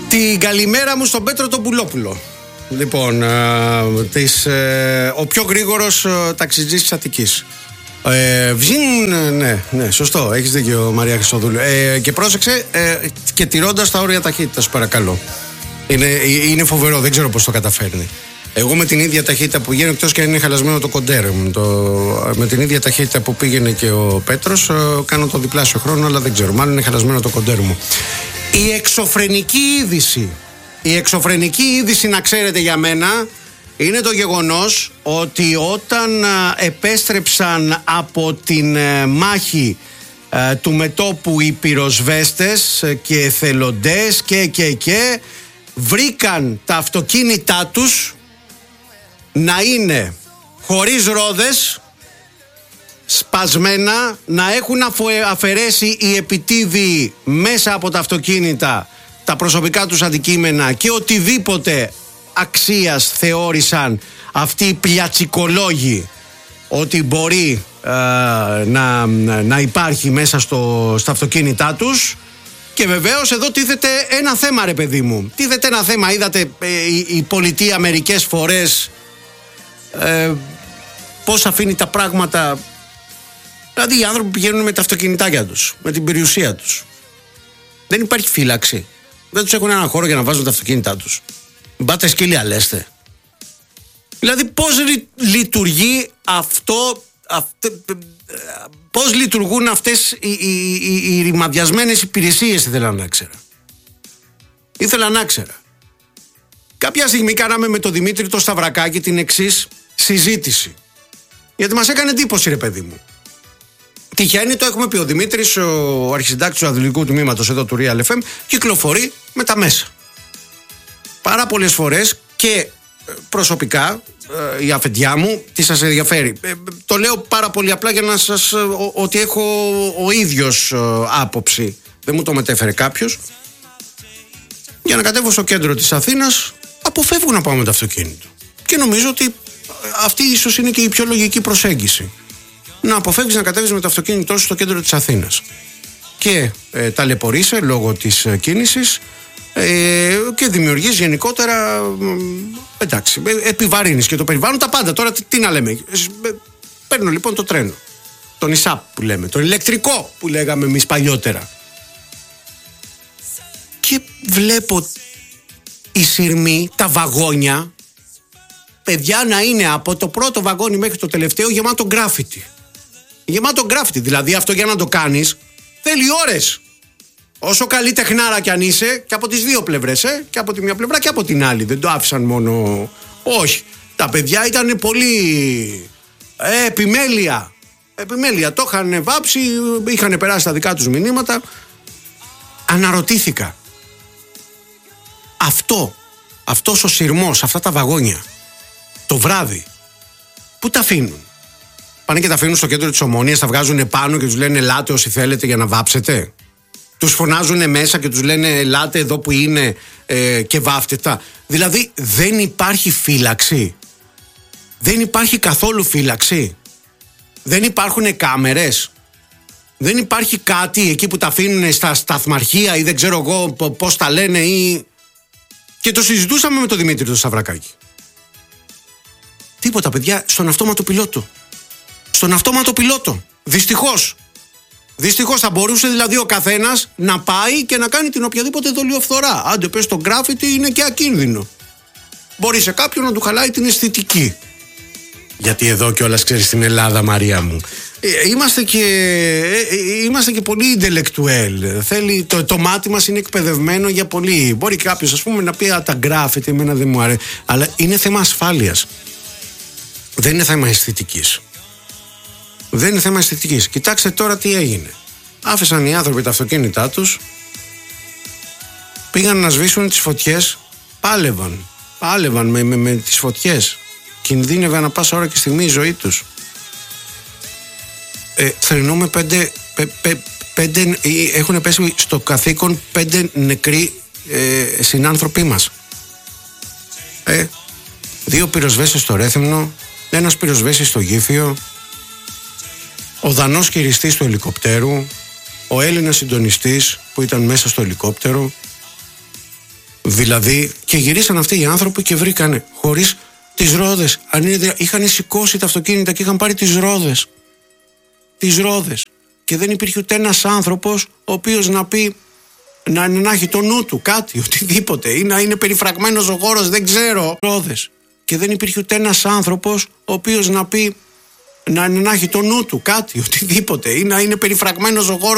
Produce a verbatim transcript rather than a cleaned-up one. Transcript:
Την καλημέρα μου στον Πέτρο τον Πουλόπουλο. Λοιπόν, ε, της, ε, ο πιο γρήγορος ε, ταξιτζής της Αττικής. Ε, Βγήν, ναι, ναι, σωστό, έχεις δίκιο Μαρία Χριστοδούλου. Ε, και πρόσεξε, ε, και τηρώντας τα όρια ταχύτητας, παρακαλώ. Είναι, είναι φοβερό, δεν ξέρω πώς το καταφέρνει. Εγώ με την ίδια ταχύτητα που πηγαίνω, εκτός και αν είναι χαλασμένο το κοντέρ μου, το, με την ίδια ταχύτητα που πήγαινε και ο Πέτρος, ε, κάνω το διπλάσιο χρόνο, αλλά δεν ξέρω, μάλλον είναι χαλασμένο το κοντέρ μου. Η εξωφρενική είδηση, η εξωφρενική είδηση να ξέρετε για μένα, είναι το γεγονός ότι όταν επέστρεψαν από την μάχη του μετώπου οι πυροσβέστες και εθελοντές και και και βρήκαν τα αυτοκίνητά τους να είναι χωρίς ρόδες, σπασμένα, να έχουν αφαιρέσει οι επιτίδιοι μέσα από τα αυτοκίνητα τα προσωπικά τους αντικείμενα και οτιδήποτε αξίας θεώρησαν αυτοί οι πλιατσικολόγοι ότι μπορεί ε, να, να υπάρχει μέσα στο, στα αυτοκίνητά τους. Και βεβαίως εδώ τίθεται ένα θέμα, ρε παιδί μου. Τίθεται ένα θέμα. Είδατε ε, η, η πολιτεία μερικές φορές ε, πώς αφήνει τα πράγματα. Δηλαδή οι άνθρωποι πηγαίνουν με τα αυτοκινητάκια τους, με την περιουσία τους. Δεν υπάρχει φύλαξη. Δεν τους έχουν έναν χώρο για να βάζουν τα αυτοκίνητά τους. Μπάτε σκύλια λέστε. Δηλαδή πώς λειτουργεί αυτό, αυτε, πώς λειτουργούν αυτές οι, οι, οι, οι ρημαδιασμένες υπηρεσίες, ήθελα να ξέρω. Ήθελα να ξέρω. Κάποια στιγμή κάναμε με τον Δημήτρη το Σταυρακάκη την εξής συζήτηση. Γιατί μας έκανε εντύπωση, ρε παιδί μου. Τυχαίνει, το έχουμε πει, ο Δημήτρης, ο αρχισυντάκτης του Αθλητικού Τμήματος εδώ του Real εφ εμ, κυκλοφορεί με τα μέσα. Πάρα πολλές φορές και προσωπικά ε, η αφεντιά μου, τι σας ενδιαφέρει. Ε, το λέω πάρα πολύ απλά για να σας, ο, ότι έχω ο ίδιος ε, άποψη. Δεν μου το μετέφερε κάποιος. Για να κατέβω στο κέντρο της Αθήνας, αποφεύγω να πάω με το αυτοκίνητο. Και νομίζω ότι αυτή ίσως είναι και η πιο λογική προσέγγιση. Να αποφεύγεις να κατέβεις με το αυτοκίνητό σου στο κέντρο της Αθήνας. Και ε, ταλαιπωρείσαι λόγω της ε, κίνησης ε, και δημιουργείς γενικότερα ε, εντάξει, ε, επιβαρύνεις και το περιβάλλον, τα πάντα. Τώρα τι, τι να λέμε. Ε, παίρνω λοιπόν το τρένο, τον ΙΣΑΠ που λέμε, τον ηλεκτρικό που λέγαμε εμείς παλιότερα. Και βλέπω οι σειρμοί, τα βαγόνια, παιδιά, να είναι από το πρώτο βαγόνι μέχρι το τελευταίο γεμάτο γκράφιτι. Γεμάτο γκράφιτι, δηλαδή αυτό για να το κάνεις θέλει ώρες. Όσο καλή τεχνάρα κι αν είσαι, και από τις δύο πλευρές, ε, και από τη μια πλευρά και από την άλλη. Δεν το άφησαν μόνο. Όχι. Τα παιδιά ήταν πολύ ε, επιμέλεια. Επιμέλεια. Το είχαν βάψει, είχαν περάσει τα δικά τους μηνύματα. Αναρωτήθηκα. Αυτό, αυτός ο σειρμός, αυτά τα βαγόνια, το βράδυ, πού τα αφήνουν? Πάνε και τα αφήνουν στο κέντρο της Ομόνοιας, τα βγάζουν πάνω και τους λένε ελάτε όσοι θέλετε για να βάψετε? Τους φωνάζουν μέσα και τους λένε ελάτε εδώ που είναι ε, και βάφτε τα? Δηλαδή δεν υπάρχει φύλαξη. Δεν υπάρχει καθόλου φύλαξη. Δεν υπάρχουν κάμερες. Δεν υπάρχει κάτι εκεί που τα αφήνουν στα σταθμαρχεία ή δεν ξέρω εγώ πώς τα λένε ή... Και το συζητούσαμε με τον Δημήτρη το Σταυρακάκη. Τίποτα, παιδιά, στον αυτόματο πιλότο. Στον αυτόματο πιλότο. Δυστυχώς. Δυστυχώς θα μπορούσε δηλαδή ο καθένας να πάει και να κάνει την οποιαδήποτε δολιοφθορά. Άντε πες το γκράφιτι είναι και ακίνδυνο. Μπορεί σε κάποιον να του χαλάει την αισθητική. Γιατί εδώ κιόλας ξέρεις στην Ελλάδα, Μαρία μου, είμαστε και, είμαστε και πολύ intellectual. Θέλει, το, το μάτι μας είναι εκπαιδευμένο για πολύ. Μπορεί κάποιος ας πούμε να πει α, τα γκράφιτι εμένα δεν μου αρέσει. Αλλά είναι θέμα ασφάλειας. Δεν είναι θέμα αισθητικής. Δεν είναι θέμα αισθητικής. Κοιτάξτε τώρα τι έγινε. Άφησαν οι άνθρωποι τα αυτοκίνητά τους, πήγαν να σβήσουν τις φωτιές, πάλευαν. Πάλευαν με, με, με τις φωτιές. Κινδύνευε ανά πάσα ώρα και στιγμή η ζωή τους. Ε, θρηνούμε πέντε, πέ, πέ, πέντε, έχουν πέσει στο καθήκον πέντε νεκροί ε, συνάνθρωποι μας. Ε, δύο πυροσβέστες στο Ρέθυμνο, ένας πυροσβέστης στο Γήφιο, ο Δανός χειριστής του ελικοπτέρου, ο Έλληνας συντονιστής που ήταν μέσα στο ελικόπτερο, Δηλαδή, και γυρίσαν αυτοί οι άνθρωποι και βρήκανε χωρίς τις ρόδες. Αν είναι, είχαν σηκώσει τα αυτοκίνητα και είχαν πάρει τις ρόδες. Τις ρόδες. Και δεν υπήρχε ούτε ένας άνθρωπος ο οποίος να πει, να, να έχει το νου του κάτι, οτιδήποτε, ή να είναι περιφραγμένος ο χώρος, δεν ξέρω. Ρόδες. Και δεν υπήρχε ούτε ένας άνθρωπος ο οποίος να πει, να, να έχει το νου του κάτι, οτιδήποτε, ή να είναι περιφραγμένος ο χώρος.